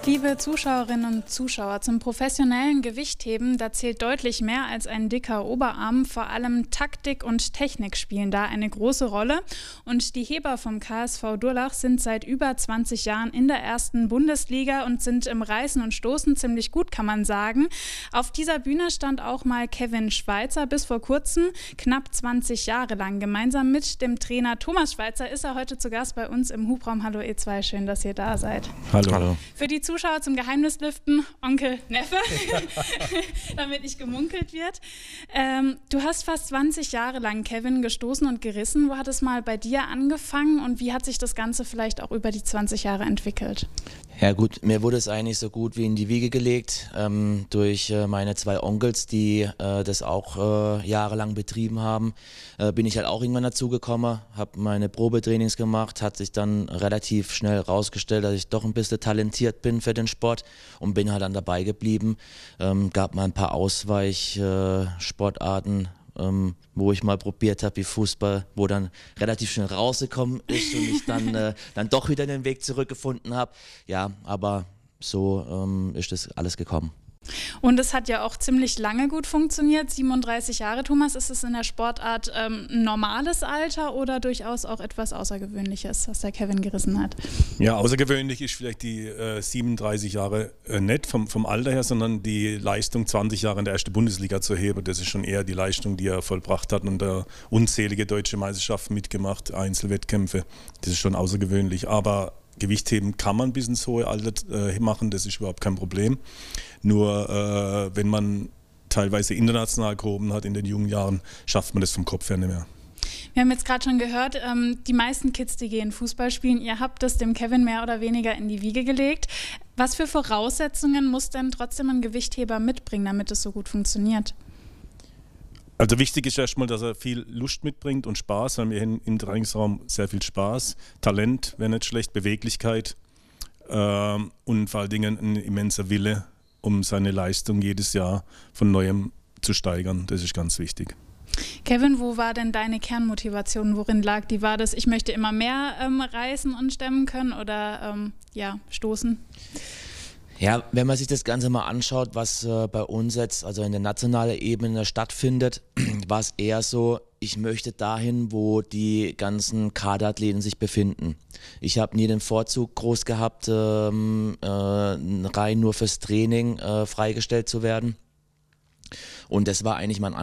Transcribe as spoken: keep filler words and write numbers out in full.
Liebe Zuschauerinnen und Zuschauer, zum professionellen Gewichtheben, da zählt deutlich mehr als ein dicker Oberarm. Vor allem Taktik und Technik spielen da eine große Rolle. Und die Heber vom K S V Durlach sind seit über zwanzig Jahren in der ersten Bundesliga und sind im Reißen und Stoßen ziemlich gut, kann man sagen. Auf dieser Bühne stand auch mal Kevin Schweizer, bis vor kurzem, knapp zwanzig Jahre lang. Gemeinsam mit dem Trainer Thomas Schweizer ist er heute zu Gast bei uns im Hubraum. Hallo ihr zwei, schön, dass ihr da seid. Hallo. Hallo. Für die Zuschauer zum Geheimnislüften, Onkel Neffe, damit nicht gemunkelt wird. Ähm, du hast fast zwanzig Jahre lang Kevin gestoßen und gerissen. Wo hat es mal bei dir angefangen und wie hat sich das Ganze vielleicht auch über die zwanzig Jahre entwickelt? Ja gut, mir wurde es eigentlich so gut wie in die Wiege gelegt ähm, durch äh, meine zwei Onkels, die äh, das auch äh, jahrelang betrieben haben. Äh, bin ich halt auch irgendwann dazugekommen, habe meine Probetrainings gemacht, hat sich dann relativ schnell rausgestellt, dass ich doch ein bisschen talentiert bin für den Sport und bin halt dann dabei geblieben. Ähm, gab mal ein paar Ausweichsportarten, äh, Ähm, wo ich mal probiert habe wie Fußball, wo dann relativ schnell rausgekommen ist und ich dann, äh, dann doch wieder den Weg zurückgefunden habe. Ja, aber so ähm, ist das alles gekommen. Und es hat ja auch ziemlich lange gut funktioniert. siebenunddreißig Jahre, Thomas, ist es in der Sportart ähm, ein normales Alter oder durchaus auch etwas Außergewöhnliches, was der Kevin gerissen hat? Ja, außergewöhnlich ist vielleicht die äh, siebenunddreißig Jahre äh, nicht vom, vom Alter her, sondern die Leistung, zwanzig Jahre in der ersten Bundesliga zu heben. Das ist schon eher die Leistung, die er vollbracht hat und äh, unzählige deutsche Meisterschaften mitgemacht, Einzelwettkämpfe. Das ist schon außergewöhnlich, aber Gewichtheben kann man bis ins hohe Alter äh, machen, das ist überhaupt kein Problem. Nur äh, wenn man teilweise international gehoben hat in den jungen Jahren, schafft man das vom Kopf her nicht mehr. Wir haben jetzt gerade schon gehört, ähm, die meisten Kids, die gehen Fußball spielen, ihr habt das dem Kevin mehr oder weniger in die Wiege gelegt. Was für Voraussetzungen muss denn trotzdem ein Gewichtheber mitbringen, damit es so gut funktioniert? Also wichtig ist erstmal, dass er viel Lust mitbringt und Spaß. Wir haben im Trainingsraum sehr viel Spaß. Talent wäre nicht schlecht, Beweglichkeit ähm, und vor allen Dingen ein immenser Wille, um seine Leistung jedes Jahr von Neuem zu steigern. Das ist ganz wichtig. Kevin, wo war denn deine Kernmotivation? Worin lag die? War das, ich möchte immer mehr ähm, reißen und stemmen können oder ähm, ja, stoßen? Ja, wenn man sich das Ganze mal anschaut, was äh, bei uns jetzt, also in der nationalen Ebene stattfindet, war es eher so, ich möchte dahin, wo die ganzen Kaderathleten sich befinden. Ich habe nie den Vorzug groß gehabt, ähm, äh, rein nur fürs Training äh, freigestellt zu werden. Und das war eigentlich mein